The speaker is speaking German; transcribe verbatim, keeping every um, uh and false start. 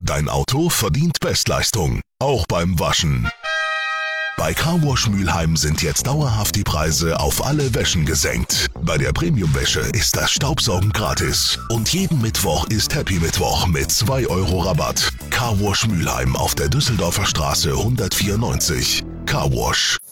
Dein Auto verdient Bestleistung, auch beim Waschen. Bei Carwash Mülheim sind jetzt dauerhaft die Preise auf alle Wäschen gesenkt. Bei der Premium-Wäsche ist das Staubsaugen gratis. Und jeden Mittwoch ist Happy Mittwoch mit zwei Euro Rabatt. Carwash Mülheim auf der Düsseldorfer Straße hundertvierundneunzig. Carwash